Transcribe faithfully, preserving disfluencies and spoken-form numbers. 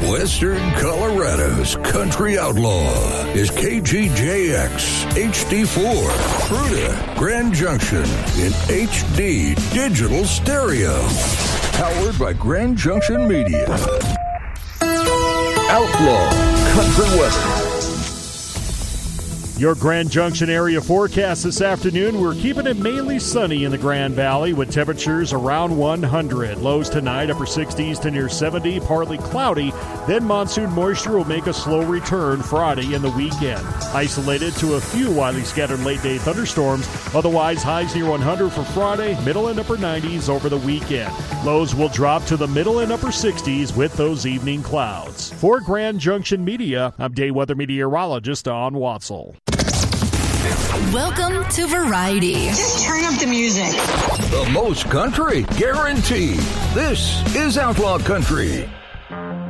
Western Colorado's country outlaw is K G J X H D four, Fruita, Grand Junction in H D digital stereo. Powered by Grand Junction Media. Outlaw Country Western. Your Grand Junction area forecast this afternoon. We're keeping it mainly sunny in the Grand Valley with temperatures around one hundred. Lows tonight, upper sixties to near seventy, partly cloudy. Then monsoon moisture will make a slow return Friday and the weekend. Isolated to a few widely scattered late-day thunderstorms. Otherwise, highs near one hundred for Friday, middle and upper nineties over the weekend. Lows will drop to the middle and upper sixties with those evening clouds. For Grand Junction Media, I'm day weather meteorologist Don Watzel. Welcome to Variety. Just turn up the music. The most country, guaranteed. This is Outlaw Country.